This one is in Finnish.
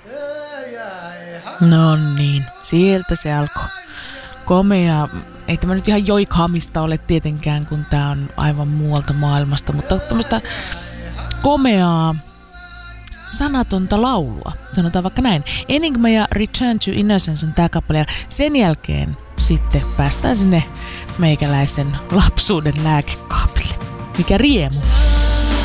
No niin, sieltä se alkoi. Komea. Ei tämä nyt ihan joikhaamista ole tietenkään, kun tämä on aivan muualta maailmasta, mutta tämmöistä komeaa sanatonta laulua. Sanotaan vaikka näin. Enigma ja Return to Innocence on tämä kappale. Sen jälkeen sitten päästään sinne meikäläisen lapsuuden lääkekaapille. Mikä riemu.